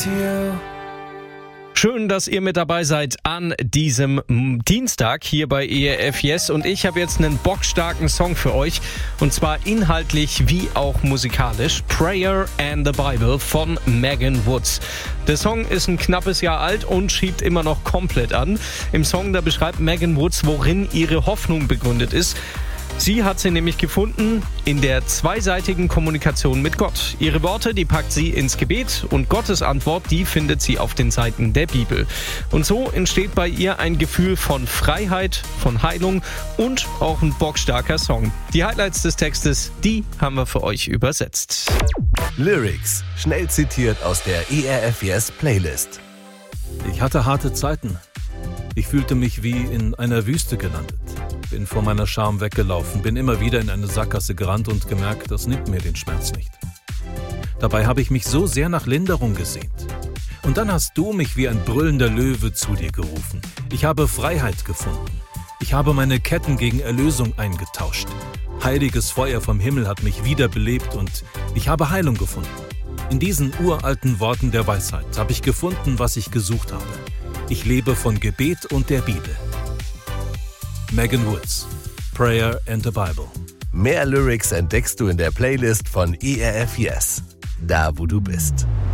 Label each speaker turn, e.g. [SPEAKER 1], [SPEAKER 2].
[SPEAKER 1] Schön, dass ihr mit dabei seid an diesem Dienstag hier bei ERF Yes. Und ich habe jetzt einen bockstarken Song für euch. Und zwar inhaltlich wie auch musikalisch. Prayer and the Bible von Megan Woods. Der Song ist ein knappes Jahr alt und schiebt immer noch komplett an. Im Song, da beschreibt Megan Woods, worin ihre Hoffnung begründet ist. Sie hat sie nämlich gefunden in der zweiseitigen Kommunikation mit Gott. Ihre Worte, die packt sie ins Gebet und Gottes Antwort, die findet sie auf den Seiten der Bibel. Und so entsteht bei ihr ein Gefühl von Freiheit, von Heilung und auch ein bockstarker Song. Die Highlights des Textes, die haben wir für euch übersetzt.
[SPEAKER 2] Lyrics, schnell zitiert aus der ERF Yes Playlist.
[SPEAKER 3] Ich hatte harte Zeiten. Ich fühlte mich wie in einer Wüste gelandet. Bin vor meiner Scham weggelaufen, bin immer wieder in eine Sackgasse gerannt und gemerkt, das nimmt mir den Schmerz nicht. Dabei habe ich mich so sehr nach Linderung gesehnt. Und dann hast du mich wie ein brüllender Löwe zu dir gerufen. Ich habe Freiheit gefunden. Ich habe meine Ketten gegen Erlösung eingetauscht. Heiliges Feuer vom Himmel hat mich wiederbelebt und ich habe Heilung gefunden. In diesen uralten Worten der Weisheit habe ich gefunden, was ich gesucht habe. Ich lebe von Gebet und der Bibel. Megan Woods, Prayer and the Bible.
[SPEAKER 2] Mehr Lyrics entdeckst du in der Playlist von ERF Yes, da wo du bist.